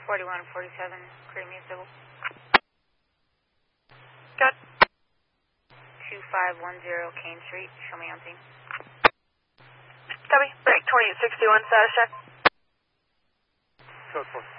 4147, Creamy Civil. Good. 2510 Kane Street, show me on scene. Copy. Break 2861, status check. Code 4.